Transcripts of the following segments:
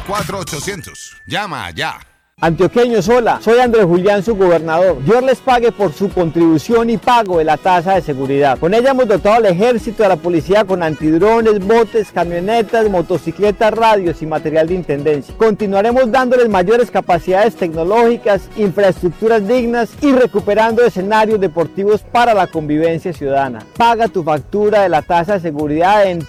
844-800. Llama ya. Antioqueños, hola, soy Andrés Julián, su gobernador. Dios les pague por su contribución y pago de la tasa de seguridad. Con ella hemos dotado al ejército y a la policía con antidrones, botes, camionetas, motocicletas, radios y material de intendencia. Continuaremos dándoles mayores capacidades tecnológicas, infraestructuras dignas y recuperando escenarios deportivos para la convivencia ciudadana. Paga tu factura de la tasa de seguridad en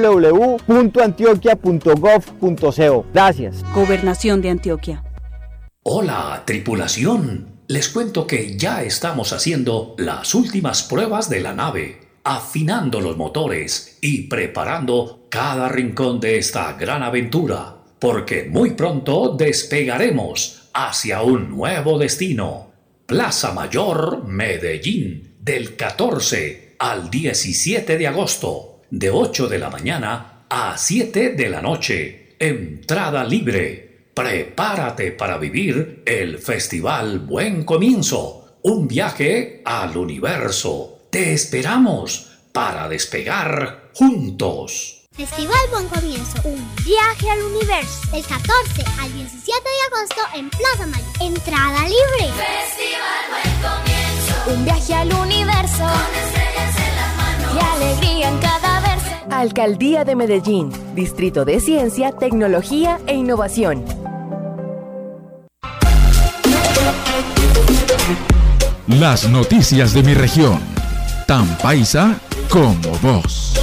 www.antioquia.gov.co. Gracias. Gobernación de Antioquia. Hola, tripulación. Les cuento que ya estamos haciendo las últimas pruebas de la nave, afinando los motores y preparando cada rincón de esta gran aventura, porque muy pronto despegaremos hacia un nuevo destino. Plaza Mayor, Medellín, del 14 al 17 de agosto, de 8 de la mañana a 7 de la noche. Entrada libre. Prepárate para vivir el Festival Buen Comienzo, un viaje al universo. Te esperamos para despegar juntos. Festival Buen Comienzo, un viaje al universo. Del 14 al 17 de agosto en Plaza Mayor. Entrada libre. Festival Buen Comienzo, un viaje al universo. Con estrellas en las manos y alegría en cada verso. Alcaldía de Medellín, Distrito de Ciencia, Tecnología e Innovación. Las noticias de mi región, tan paisa como vos.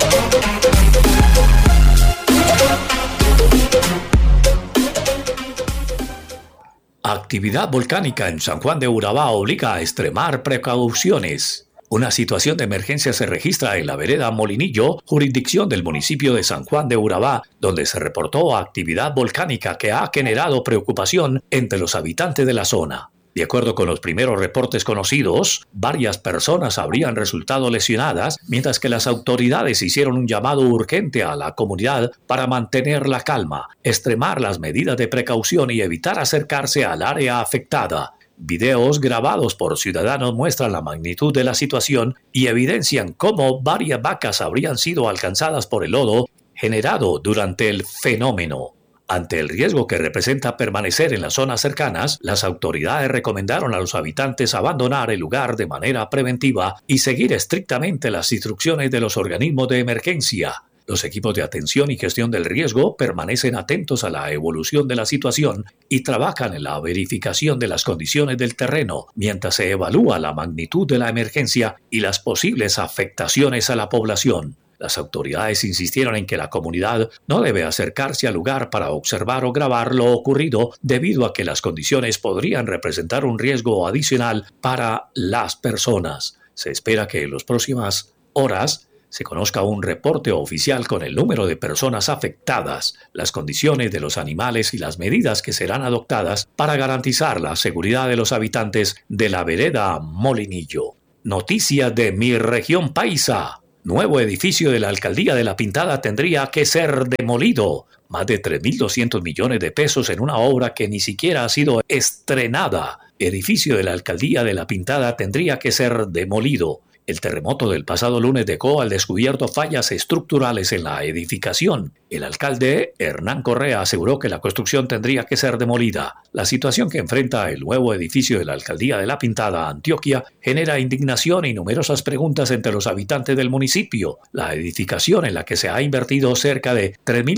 Actividad volcánica en San Juan de Urabá obliga a extremar precauciones. Una situación de emergencia se registra en la vereda Molinillo, jurisdicción del municipio de San Juan de Urabá, donde se reportó actividad volcánica que ha generado preocupación entre los habitantes de la zona. De acuerdo con los primeros reportes conocidos, varias personas habrían resultado lesionadas, mientras que las autoridades hicieron un llamado urgente a la comunidad para mantener la calma, extremar las medidas de precaución y evitar acercarse al área afectada. Videos grabados por ciudadanos muestran la magnitud de la situación y evidencian cómo varias vacas habrían sido alcanzadas por el lodo generado durante el fenómeno. Ante el riesgo que representa permanecer en las zonas cercanas, las autoridades recomendaron a los habitantes abandonar el lugar de manera preventiva y seguir estrictamente las instrucciones de los organismos de emergencia. Los equipos de atención y gestión del riesgo permanecen atentos a la evolución de la situación y trabajan en la verificación de las condiciones del terreno, mientras se evalúa la magnitud de la emergencia y las posibles afectaciones a la población. Las autoridades insistieron en que la comunidad no debe acercarse al lugar para observar o grabar lo ocurrido debido a que las condiciones podrían representar un riesgo adicional para las personas. Se espera que en las próximas horas se conozca un reporte oficial con el número de personas afectadas, las condiciones de los animales y las medidas que serán adoptadas para garantizar la seguridad de los habitantes de la vereda Molinillo. Noticia de mi región paisa. Nuevo edificio de la Alcaldía de La Pintada tendría que ser demolido. Más de 3.200 millones de pesos en una obra que ni siquiera ha sido estrenada. Edificio de la Alcaldía de La Pintada tendría que ser demolido. El terremoto del pasado lunes dejó al descubierto fallas estructurales en la edificación. El alcalde Hernán Correa aseguró que la construcción tendría que ser demolida. La situación que enfrenta el nuevo edificio de la Alcaldía de La Pintada, Antioquia, genera indignación y numerosas preguntas entre los habitantes del municipio. La edificación, en la que se ha invertido cerca de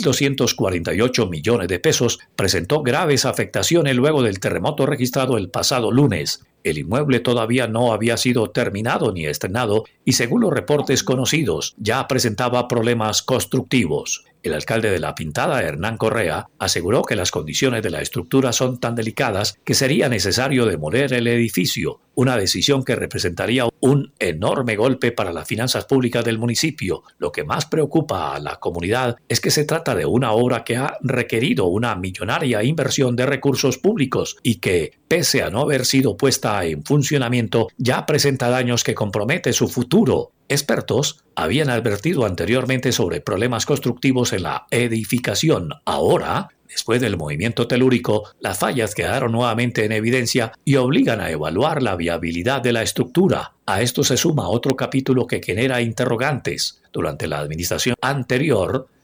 3.248 millones de pesos, presentó graves afectaciones luego del terremoto registrado el pasado lunes. El inmueble todavía no había sido terminado ni estrenado y, según los reportes conocidos, ya presentaba problemas constructivos. El alcalde de La Pintada, Hernán Correa, aseguró que las condiciones de la estructura son tan delicadas que sería necesario demoler el edificio, una decisión que representaría un enorme golpe para las finanzas públicas del municipio. Lo que más preocupa a la comunidad es que se trata de una obra que ha requerido una millonaria inversión de recursos públicos y que, pese a no haber sido puesta en funcionamiento, ya presenta daños que comprometen su futuro. Expertos habían advertido anteriormente sobre problemas constructivos en la edificación. Ahora, después del movimiento telúrico, las fallas quedaron nuevamente en evidencia y obligan a evaluar la viabilidad de la estructura. A esto se suma otro capítulo que genera interrogantes. Durante la administración anterior,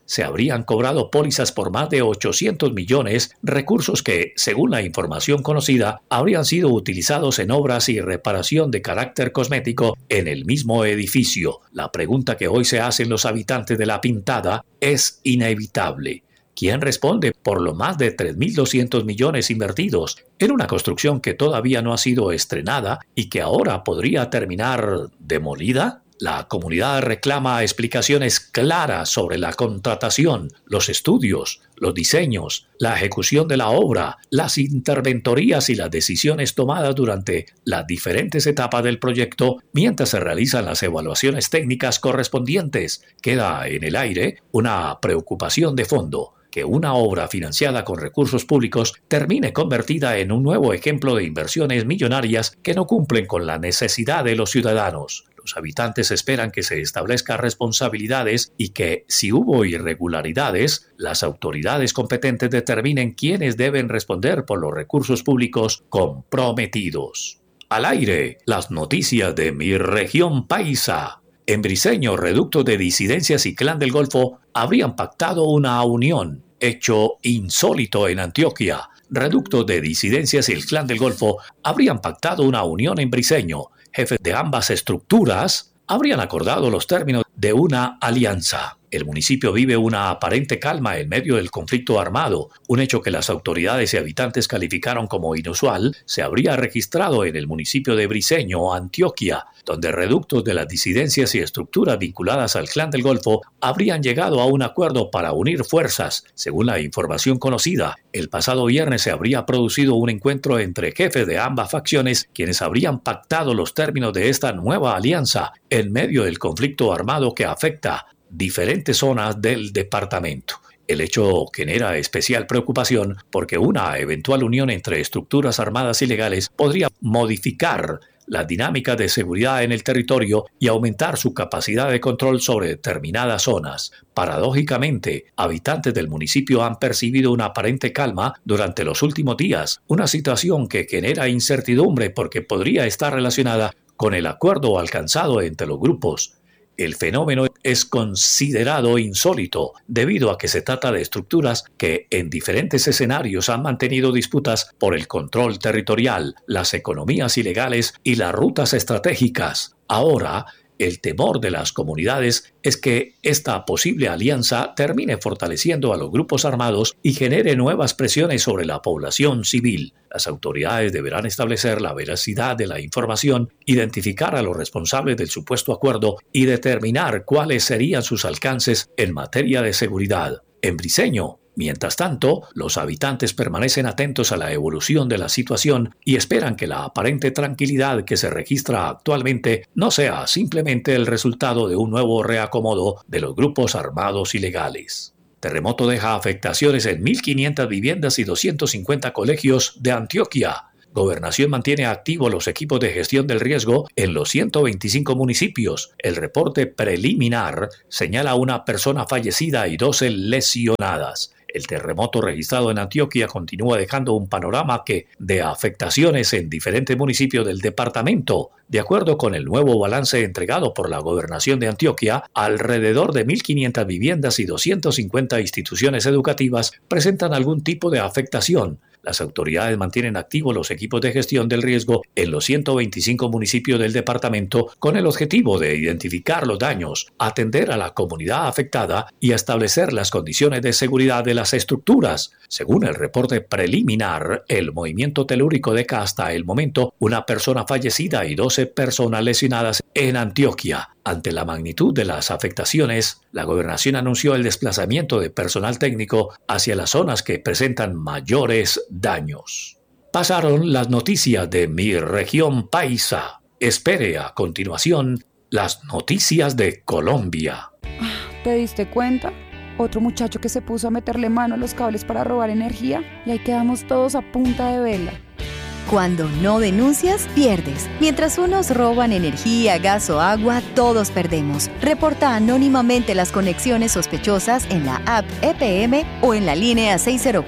se habrían cobrado pólizas por más de 800 millones, recursos que, según la información conocida, habrían sido utilizados en obras y reparación de carácter cosmético en el mismo edificio. La pregunta que hoy se hacen los habitantes de La Pintada es inevitable. ¿Quién responde por los más de 3.200 millones invertidos en una construcción que todavía no ha sido estrenada y que ahora podría terminar demolida? La comunidad reclama explicaciones claras sobre la contratación, los estudios, los diseños, la ejecución de la obra, las interventorías y las decisiones tomadas durante las diferentes etapas del proyecto mientras se realizan las evaluaciones técnicas correspondientes. Queda en el aire una preocupación de fondo: que una obra financiada con recursos públicos termine convertida en un nuevo ejemplo de inversiones millonarias que no cumplen con la necesidad de los ciudadanos. Los habitantes esperan que se establezcan responsabilidades y que, si hubo irregularidades, las autoridades competentes determinen quiénes deben responder por los recursos públicos comprometidos. Al aire, las noticias de mi región paisa. En Briceño, reducto de disidencias y Clan del Golfo habrían pactado una unión, hecho insólito en Antioquia. Reducto de disidencias y el Clan del Golfo habrían pactado una unión en Briceño. Jefes de ambas estructuras habrían acordado los términos de una alianza. El municipio vive una aparente calma en medio del conflicto armado, un hecho que las autoridades y habitantes calificaron como inusual. Se habría registrado en el municipio de Briceño, Antioquia, donde reductos de las disidencias y estructuras vinculadas al Clan del Golfo habrían llegado a un acuerdo para unir fuerzas. Según la información conocida, el pasado viernes se habría producido un encuentro entre jefes de ambas facciones, quienes habrían pactado los términos de esta nueva alianza en medio del conflicto armado que afecta diferentes zonas del departamento. El hecho genera especial preocupación porque una eventual unión entre estructuras armadas ilegales podría modificar la dinámica de seguridad en el territorio y aumentar su capacidad de control sobre determinadas zonas. Paradójicamente, habitantes del municipio han percibido una aparente calma durante los últimos días, una situación que genera incertidumbre porque podría estar relacionada con el acuerdo alcanzado entre los grupos. El fenómeno es considerado insólito debido a que se trata de estructuras que en diferentes escenarios han mantenido disputas por el control territorial, las economías ilegales y las rutas estratégicas. Ahora, el temor de las comunidades es que esta posible alianza termine fortaleciendo a los grupos armados y genere nuevas presiones sobre la población civil. Las autoridades deberán establecer la veracidad de la información, identificar a los responsables del supuesto acuerdo y determinar cuáles serían sus alcances en materia de seguridad. En Briceño, mientras tanto, los habitantes permanecen atentos a la evolución de la situación y esperan que la aparente tranquilidad que se registra actualmente no sea simplemente el resultado de un nuevo reacomodo de los grupos armados ilegales. Terremoto deja afectaciones en 1.500 viviendas y 250 colegios de Antioquia. Gobernación mantiene activos los equipos de gestión del riesgo en los 125 municipios. El reporte preliminar señala a una persona fallecida y 12 lesionadas. El terremoto registrado en Antioquia continúa dejando un panorama de afectaciones en diferentes municipios del departamento. De acuerdo con el nuevo balance entregado por la Gobernación de Antioquia, alrededor de 1.500 viviendas y 250 instituciones educativas presentan algún tipo de afectación. Las autoridades mantienen activos los equipos de gestión del riesgo en los 125 municipios del departamento con el objetivo de identificar los daños, atender a la comunidad afectada y establecer las condiciones de seguridad de las estructuras. Según el reporte preliminar, el movimiento telúrico deja hasta el momento una persona fallecida y 12 personas lesionadas en Antioquia. Ante la magnitud de las afectaciones, la gobernación anunció el desplazamiento de personal técnico hacia las zonas que presentan mayores daños. Pasaron las noticias de mi región paisa. Espere a continuación las noticias de Colombia. ¿Te diste cuenta? Otro muchacho que se puso a meterle mano a los cables para robar energía y ahí quedamos todos a punta de vela. Cuando no denuncias, pierdes. Mientras unos roban energía, gas o agua, todos perdemos. Reporta anónimamente las conexiones sospechosas en la app EPM o en la línea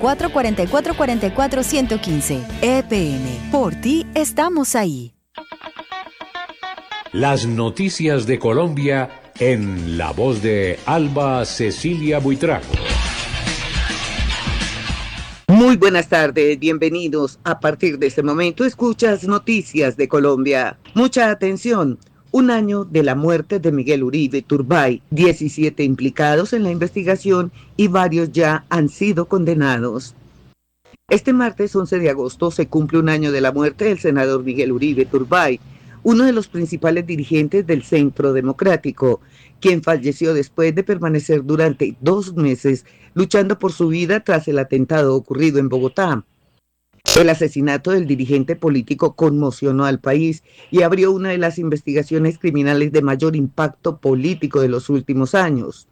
604-4444-115. EPM, por ti estamos ahí. Las noticias de Colombia En la voz de Alba Cecilia Buitrago. Muy buenas tardes, bienvenidos. A partir de este momento escuchas Noticias de Colombia. Mucha atención. Un año de la muerte de Miguel Uribe Turbay, 17 implicados en la investigación y varios ya han sido condenados. Este martes 11 de agosto se cumple un año de la muerte del senador Miguel Uribe Turbay, uno de los principales dirigentes del Centro Democrático, quien falleció después de permanecer durante 2 meses luchando por su vida tras el atentado ocurrido en Bogotá. El asesinato del dirigente político conmocionó al país y abrió una de las investigaciones criminales de mayor impacto político de los últimos años.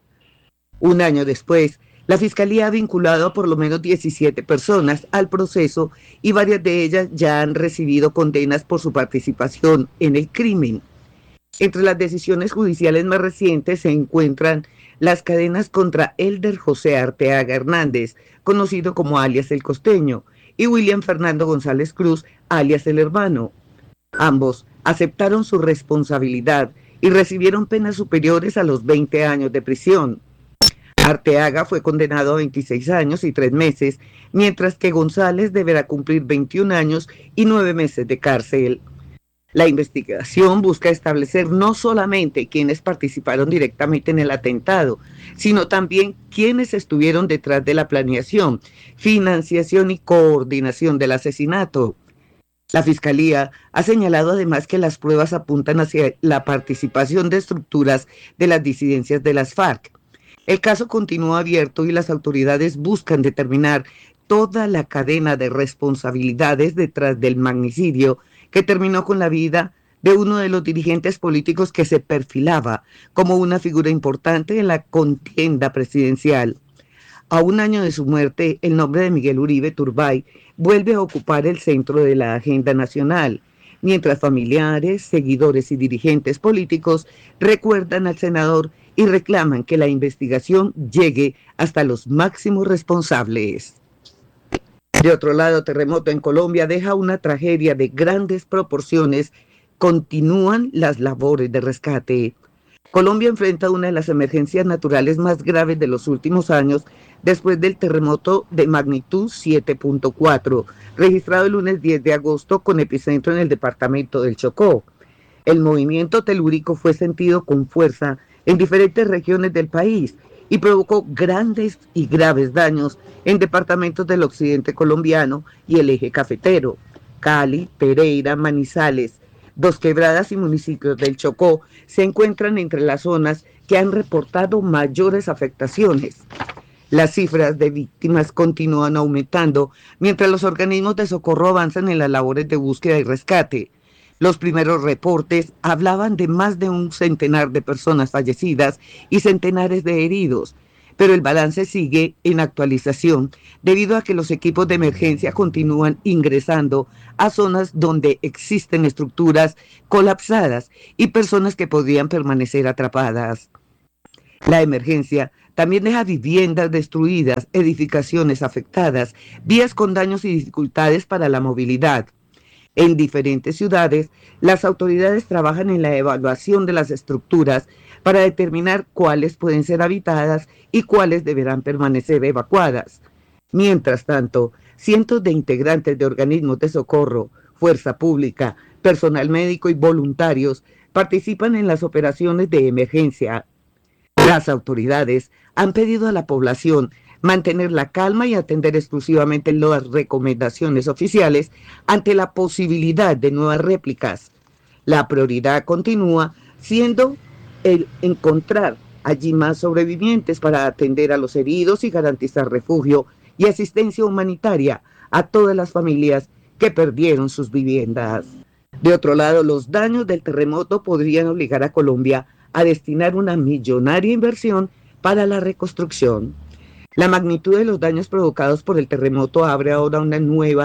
Un año después, la Fiscalía ha vinculado a por lo menos 17 personas al proceso y varias de ellas ya han recibido condenas por su participación en el crimen. Entre las decisiones judiciales más recientes se encuentran las cadenas contra Elder José Arteaga Hernández, conocido como alias El Costeño, y William Fernando González Cruz, alias El Hermano. Ambos aceptaron su responsabilidad y recibieron penas superiores a los 20 años de prisión. Arteaga fue condenado a 26 años y 3 meses, mientras que González deberá cumplir 21 años y 9 meses de cárcel. La investigación busca establecer no solamente quiénes participaron directamente en el atentado, sino también quiénes estuvieron detrás de la planeación, financiación y coordinación del asesinato. La Fiscalía ha señalado además que las pruebas apuntan hacia la participación de estructuras de las disidencias de las FARC. El caso continúa abierto y las autoridades buscan determinar toda la cadena de responsabilidades detrás del magnicidio que terminó con la vida de uno de los dirigentes políticos que se perfilaba como una figura importante en la contienda presidencial. A un año de su muerte, el nombre de Miguel Uribe Turbay vuelve a ocupar el centro de la agenda nacional, mientras familiares, seguidores y dirigentes políticos recuerdan al senador y reclaman que la investigación llegue hasta los máximos responsables. De otro lado, terremoto en Colombia deja una tragedia de grandes proporciones. Continúan las labores de rescate. Colombia enfrenta una de las emergencias naturales más graves de los últimos años después del terremoto de magnitud 7.4, registrado el lunes 10 de agosto con epicentro en el departamento del Chocó. El movimiento telúrico fue sentido con fuerza en diferentes regiones del país y provocó grandes y graves daños en departamentos del occidente colombiano y el eje cafetero. Cali, Pereira, Manizales, Dos Quebradas y municipios del Chocó se encuentran entre las zonas que han reportado mayores afectaciones. Las cifras de víctimas continúan aumentando mientras los organismos de socorro avanzan en las labores de búsqueda y rescate. Los primeros reportes hablaban de más de un centenar de personas fallecidas y centenares de heridos, pero el balance sigue en actualización debido a que los equipos de emergencia continúan ingresando a zonas donde existen estructuras colapsadas y personas que podrían permanecer atrapadas. La emergencia también deja viviendas destruidas, edificaciones afectadas, vías con daños y dificultades para la movilidad. En diferentes ciudades, las autoridades trabajan en la evaluación de las estructuras para determinar cuáles pueden ser habitadas y cuáles deberán permanecer evacuadas. Mientras tanto, cientos de integrantes de organismos de socorro, fuerza pública, personal médico y voluntarios participan en las operaciones de emergencia. Las autoridades han pedido a la población mantener la calma y atender exclusivamente las recomendaciones oficiales ante la posibilidad de nuevas réplicas. La prioridad continúa siendo el encontrar allí más sobrevivientes para atender a los heridos y garantizar refugio y asistencia humanitaria a todas las familias que perdieron sus viviendas. De otro lado, los daños del terremoto podrían obligar a Colombia a destinar una millonaria inversión para la reconstrucción. La magnitud de los daños provocados por el terremoto abre ahora un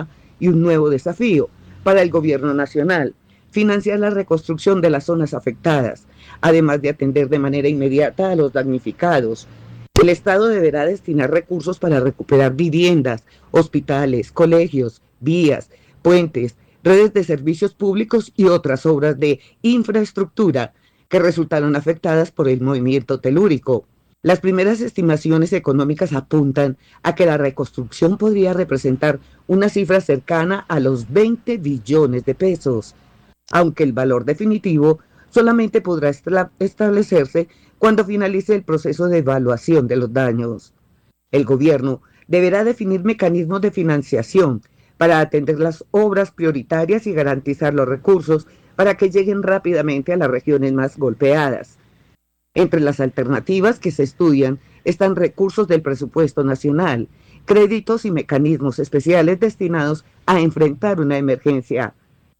nuevo desafío para el gobierno nacional: financiar la reconstrucción de las zonas afectadas, además de atender de manera inmediata a los damnificados. El Estado deberá destinar recursos para recuperar viviendas, hospitales, colegios, vías, puentes, redes de servicios públicos y otras obras de infraestructura que resultaron afectadas por el movimiento telúrico. Las primeras estimaciones económicas apuntan a que la reconstrucción podría representar una cifra cercana a los 20 billones de pesos, aunque el valor definitivo solamente podrá establecerse cuando finalice el proceso de evaluación de los daños. El gobierno deberá definir mecanismos de financiación para atender las obras prioritarias y garantizar los recursos para que lleguen rápidamente a las regiones más golpeadas. Entre las alternativas que se estudian están recursos del presupuesto nacional, créditos y mecanismos especiales destinados a enfrentar una emergencia.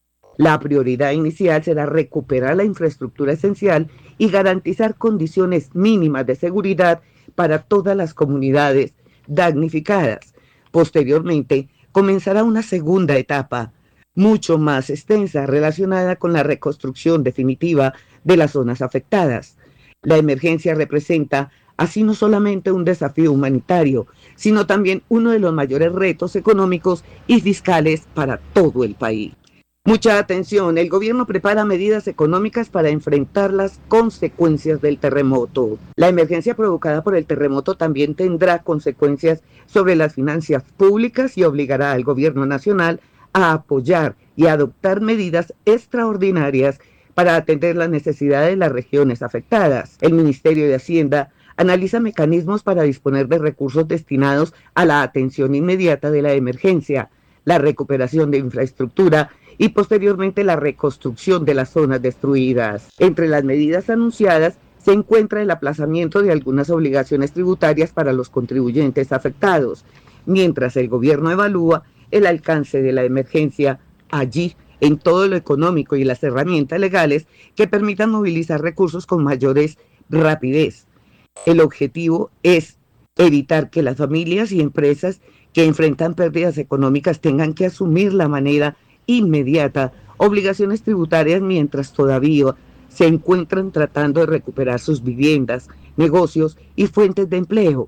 La prioridad inicial será recuperar la infraestructura esencial y garantizar condiciones mínimas de seguridad para todas las comunidades damnificadas. Posteriormente, comenzará una segunda etapa, mucho más extensa, relacionada con la reconstrucción definitiva de las zonas afectadas. La emergencia representa así no solamente un desafío humanitario, sino también uno de los mayores retos económicos y fiscales para todo el país. Mucha atención, el gobierno prepara medidas económicas para enfrentar las consecuencias del terremoto. La emergencia provocada por el terremoto también tendrá consecuencias sobre las finanzas públicas y obligará al gobierno nacional a apoyar y adoptar medidas extraordinarias para atender las necesidades de las regiones afectadas. El Ministerio de Hacienda analiza mecanismos para disponer de recursos destinados a la atención inmediata de la emergencia, la recuperación de infraestructura y posteriormente la reconstrucción de las zonas destruidas. Entre las medidas anunciadas se encuentra el aplazamiento de algunas obligaciones tributarias para los contribuyentes afectados, mientras el gobierno evalúa el alcance de la emergencia allí en todo lo económico y las herramientas legales que permitan movilizar recursos con mayores rapidez. El objetivo es evitar que las familias y empresas que enfrentan pérdidas económicas tengan que asumir la manera inmediata obligaciones tributarias mientras todavía se encuentran tratando de recuperar sus viviendas, negocios y fuentes de empleo.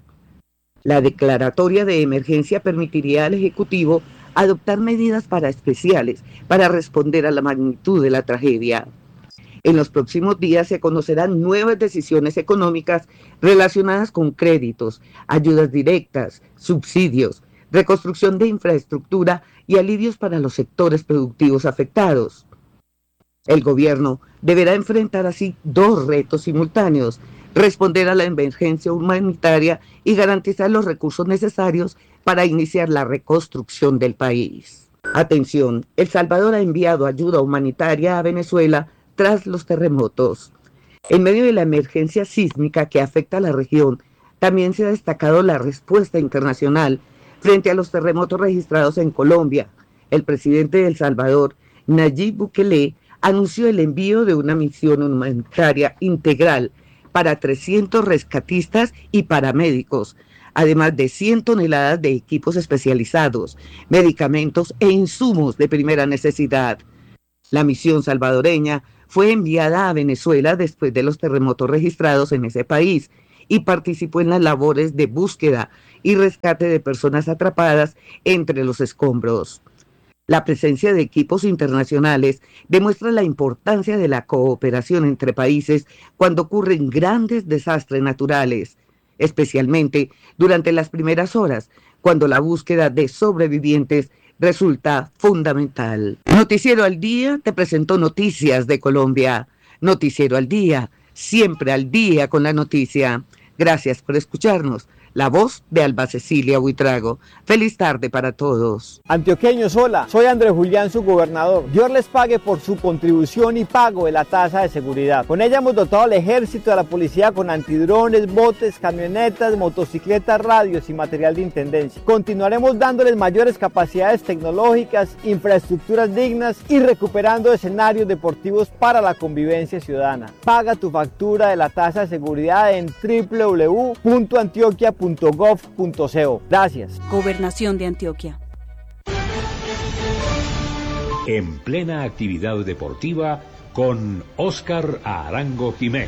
La declaratoria de emergencia permitiría al Ejecutivo adoptar medidas especiales para responder a la magnitud de la tragedia. En los próximos días se conocerán nuevas decisiones económicas relacionadas con créditos, ayudas directas, subsidios, reconstrucción de infraestructura y alivios para los sectores productivos afectados. El gobierno deberá enfrentar así dos retos simultáneos: responder a la emergencia humanitaria y garantizar los recursos necesarios para iniciar la reconstrucción del país. Atención, El Salvador ha enviado ayuda humanitaria a Venezuela tras los terremotos. En medio de la emergencia sísmica que afecta a la región, también se ha destacado la respuesta internacional frente a los terremotos registrados en Colombia. El presidente de El Salvador, Nayib Bukele, anunció el envío de una misión humanitaria integral para 300 rescatistas y paramédicos, además de 100 toneladas de equipos especializados, medicamentos e insumos de primera necesidad. La misión salvadoreña fue enviada a Venezuela después de los terremotos registrados en ese país y participó en las labores de búsqueda y rescate de personas atrapadas entre los escombros. La presencia de equipos internacionales demuestra la importancia de la cooperación entre países cuando ocurren grandes desastres naturales, especialmente durante las primeras horas, cuando la búsqueda de sobrevivientes resulta fundamental. Noticiero al Día te presentó Noticias de Colombia. Noticiero al Día, siempre al día con la noticia. Gracias por escucharnos. La voz de Alba Cecilia Buitrago. Feliz tarde para todos. Antioqueños, hola, soy Andrés Julián, su gobernador. Dios les pague por su contribución y pago de la tasa de seguridad. Con ella hemos dotado al ejército y a la policía con antidrones, botes, camionetas, motocicletas, radios y material de intendencia. Continuaremos dándoles mayores capacidades tecnológicas, infraestructuras dignas y recuperando escenarios deportivos para la convivencia ciudadana. Paga tu factura de la tasa de seguridad en www.antioquia.gov.co. Gracias. Gobernación de Antioquia. En plena actividad deportiva con Óscar Arango Jiménez.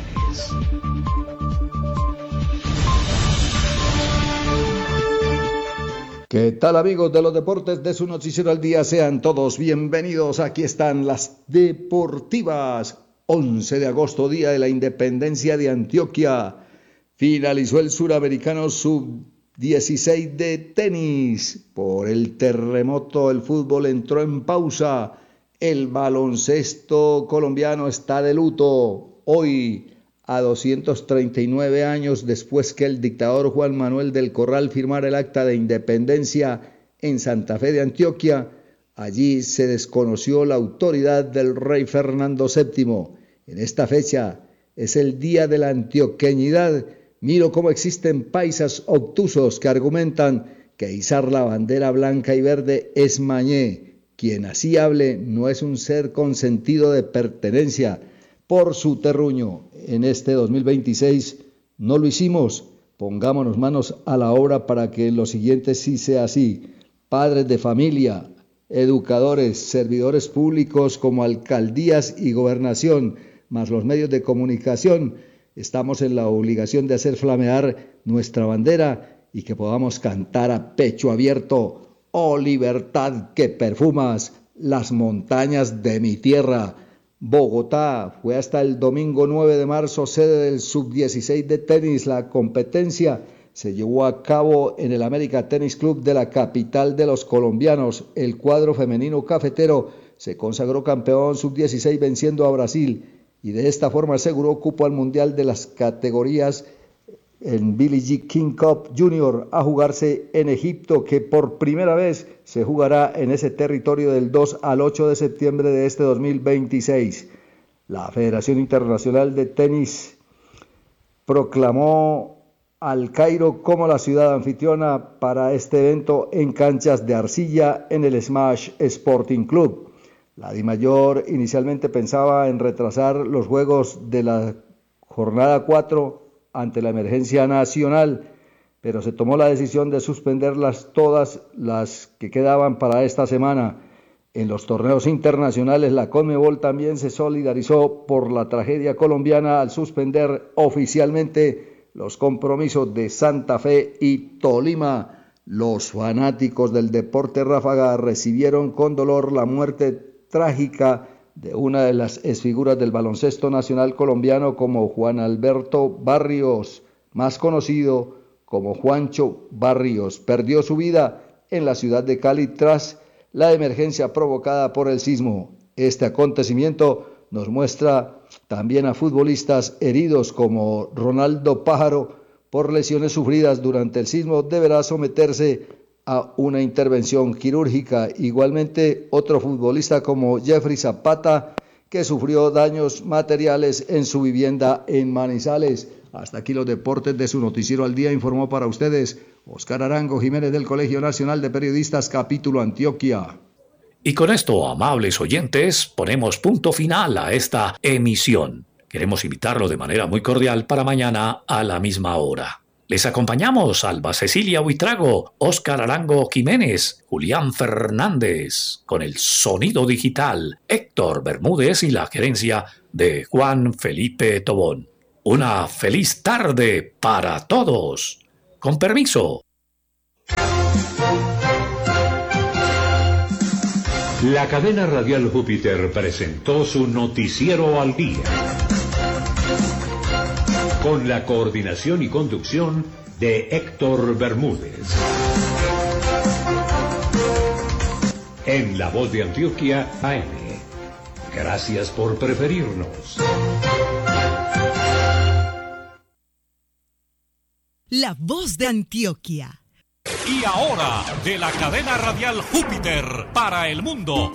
¿Qué tal, amigos de los deportes de su noticiero al día? Sean todos bienvenidos. Aquí están las deportivas 11 de agosto, Día de la Independencia de Antioquia. Finalizó el Suramericano Sub-16 de tenis. Por el terremoto, el fútbol entró en pausa. El baloncesto colombiano está de luto. Hoy, a 239 años después que el dictador Juan Manuel del Corral firmara el acta de independencia en Santa Fe de Antioquia, allí se desconoció la autoridad del rey Fernando VII. En esta fecha es el Día de la Antioqueñidad. Miro cómo existen paisas obtusos que argumentan que izar la bandera blanca y verde es mañé. Quien así hable no es un ser con sentido de pertenencia por su terruño. En este 2026 no lo hicimos. Pongámonos manos a la obra para que en lo siguiente sí sea así. Padres de familia, educadores, servidores públicos como alcaldías y gobernación, más los medios de comunicación, estamos en la obligación de hacer flamear nuestra bandera y que podamos cantar a pecho abierto: oh libertad que perfumas las montañas de mi tierra. Bogotá fue hasta el domingo 9 de marzo sede del Sub-16 de tenis. La competencia se llevó a cabo en el América Tennis Club de la capital de los colombianos. El cuadro femenino cafetero se consagró campeón Sub-16 venciendo a Brasil y de esta forma aseguró cupo al Mundial de las categorías en Billie Jean King Cup Junior a jugarse en Egipto, que por primera vez se jugará en ese territorio del 2 al 8 de septiembre de este 2026. La Federación Internacional de Tenis proclamó al Cairo como la ciudad anfitriona para este evento en canchas de arcilla en el Smash Sporting Club. La DIMAYOR inicialmente pensaba en retrasar los juegos de la jornada 4 ante la emergencia nacional, pero se tomó la decisión de suspenderlas todas las que quedaban para esta semana. En los torneos internacionales, la Conmebol también se solidarizó por la tragedia colombiana al suspender oficialmente los compromisos de Santa Fe y Tolima. Los fanáticos del deporte ráfaga recibieron con dolor la muerte trágica de una de las exfiguras del baloncesto nacional colombiano, como Juan Alberto Barrios, más conocido como Juancho Barrios. Perdió su vida en la ciudad de Cali tras la emergencia provocada por el sismo. Este acontecimiento nos muestra también a futbolistas heridos como Ronaldo Pájaro por lesiones sufridas durante el sismo. Deberá someterse a una intervención quirúrgica. Igualmente, otro futbolista como Jeffrey Zapata, que sufrió daños materiales en su vivienda en Manizales. Hasta aquí los deportes de su noticiero al día. Informó para ustedes Oscar Arango Jiménez del Colegio Nacional de Periodistas, capítulo Antioquia. Y con esto, amables oyentes, ponemos punto final a esta emisión. Queremos invitarlo de manera muy cordial para mañana a la misma hora. Les acompañamos Alba Cecilia Buitrago, Óscar Arango Jiménez, Julián Fernández, con el sonido digital, Héctor Bermúdez y la gerencia de Juan Felipe Tobón. Una feliz tarde para todos. Con permiso. La cadena radial Júpiter presentó su noticiero al día, con la coordinación y conducción de Héctor Bermúdez. En La Voz de Antioquia, AM. Gracias por preferirnos. La Voz de Antioquia. Y ahora, de la cadena radial Júpiter para el mundo,